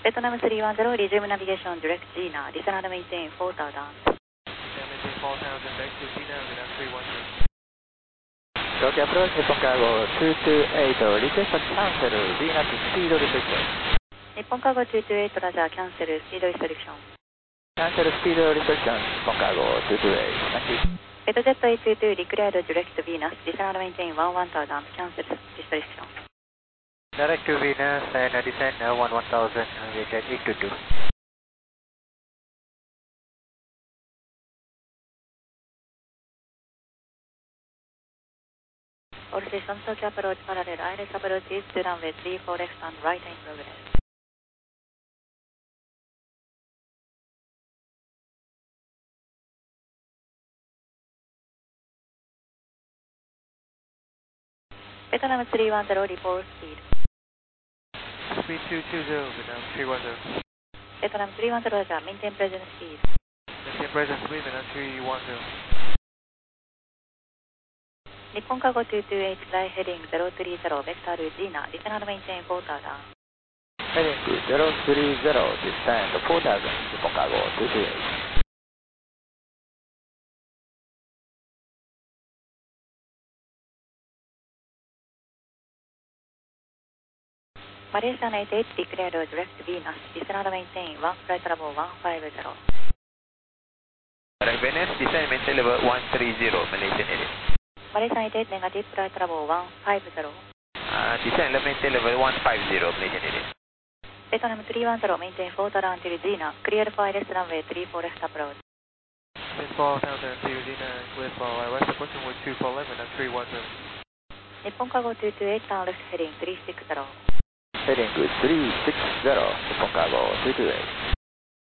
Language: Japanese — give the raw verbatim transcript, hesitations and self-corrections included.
ベトナムスリーワンゼロ、リジュームナビゲーション、ディレクト ジーナ、リスナードメインテイン、フォータウダウン。 Tokyo approach, Nippon Cargo two two eight, request cancel, Venus speed restriction. 日本カーゴツーツーエイト、ラジャー、キャンセル、スピードリストリクション。 Cancel speed restriction, Nippon Cargo two two eight, thank you. ベトジェットエイトツーツー、リクレアド、ディレクト Venus、リスナードメインテイン、ワンワンタウダウン、キャンセル、リストリクション。 Direct to Venus and descend one one thousand, we get eight two two. オールステーション、東京アプローチパラレル、アイレスアプローチ、イーストランウェイスリーフォーレフト、ライトインプログレス。ベトナムスリーワンゼロ、リポートスピード。 Speed two two zero, Vietnam three one zero. ベトナムスリーワンゼロ、ラジャー、メインテインプレゼントスピード。 Maintain present speed, Vietnam three one zero. 日本カーゴツーツーエイト、フライヘディングゼロスリーゼロ、ベクタール、ジーナ、リスナードメインテイン、フォータウダウン。 Heading zero three zero, descend four thousand, Nippon Cargo two two eight. マレーシアのエイトエイト、リクレアド、ディレクト Venus、リスナードメインテイン、ワンフライトラボワンファイブゼロ。 Direct Venus, descend maintain level one three zero, Malaysian area. マレーシアのエイトエイト、ネガティブフライトラボワンファイブゼロ。 Uh, descend maintain level one five zero, Malaysian area. ベトナムスリーワンゼロ、メインテイン、フォータウダウンティル、ジーナ、クリアルファイレスランウェイスリーフォーレフトアプローチ。 four thousand, Zina, clear for west approaching with two four eleven and three one zero. 日本カーゴツーツーエイト、ターンレフトヘディングスリーシックスゼロ。 Heading three six zero, Nippon Cargo two two eight.